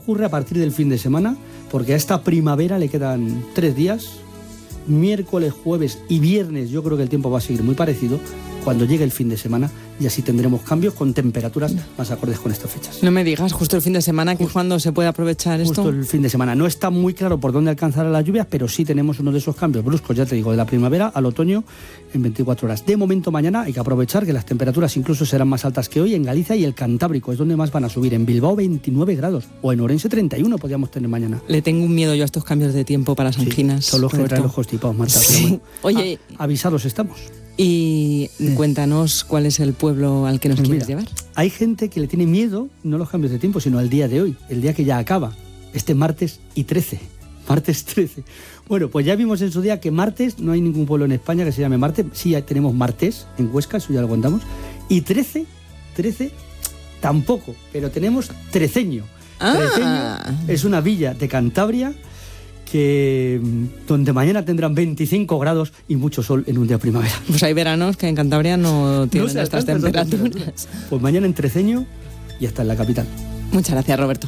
ocurre a partir del fin de semana, porque a esta primavera le quedan 3 días, miércoles, jueves y viernes. Yo creo que el tiempo va a seguir muy parecido cuando llegue el fin de semana, y así tendremos cambios con temperaturas más acordes con estas fechas. No me digas, justo el fin de semana, que es cuando se puede aprovechar esto. Justo el fin de semana. No está muy claro por dónde alcanzará las lluvias, pero sí tenemos uno de esos cambios bruscos, ya te digo, de la primavera al otoño en 24 horas. De momento mañana hay que aprovechar que las temperaturas incluso serán más altas que hoy en Galicia y el Cantábrico, es donde más van a subir. En Bilbao 29 grados o en Orense 31 podríamos tener mañana. Le tengo un miedo yo a estos cambios de tiempo para las anginas. Son los que traen los constipados, Marta. Sí. Oye, avisados estamos. Y cuéntanos cuál es el pueblo al que nos quieres llevar. Hay gente que le tiene miedo, no a los cambios de tiempo, sino al día de hoy, el día que ya acaba, este martes y 13. Martes 13. Bueno, pues ya vimos en su día que martes, no hay ningún pueblo en España que se llame Martes. Sí, tenemos Martes en Huesca, eso ya lo contamos. Y 13 tampoco, pero tenemos Treceño. Treceño es una villa de Cantabria donde mañana tendrán 25 grados y mucho sol en un día de primavera. Pues hay veranos que en Cantabria no tienen estas temperaturas. Pues mañana en Treceño y hasta en la capital. Muchas gracias, Roberto.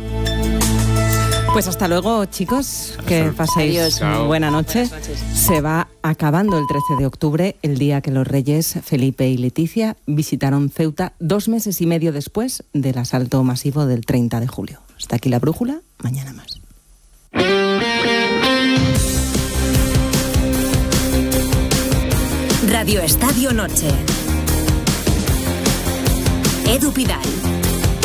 Pues hasta luego, chicos, que paséis buena noche. Se va acabando el 13 de octubre, el día que los reyes Felipe y Leticia visitaron Ceuta 2 meses y medio después del asalto masivo del 30 de julio. Hasta aquí la brújula, mañana más. Radio Estadio Noche. Edu Pidal.